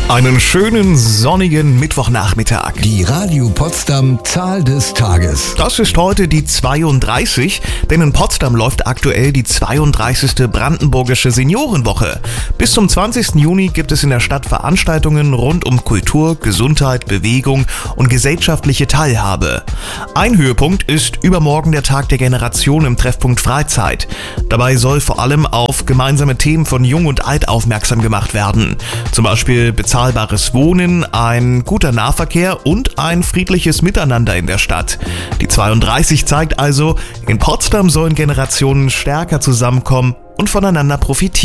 Einen schönen sonnigen Mittwochnachmittag. Die Radio Potsdam Zahl des Tages. Das ist heute die 32, denn in Potsdam läuft aktuell die 32. Brandenburgische Seniorenwoche. Bis zum 20. Juni gibt es in der Stadt Veranstaltungen rund um Kultur, Gesundheit, Bewegung und gesellschaftliche Teilhabe. Ein Höhepunkt ist übermorgen der Tag der Generation im Treffpunkt Freizeit. Dabei soll vor allem auf gemeinsame Themen von Jung und Alt aufmerksam gemacht werden. Zum Beispiel bezahlbares Wohnen, ein guter Nahverkehr und ein friedliches Miteinander in der Stadt. Die 32 zeigt also, in Potsdam sollen Generationen stärker zusammenkommen und voneinander profitieren.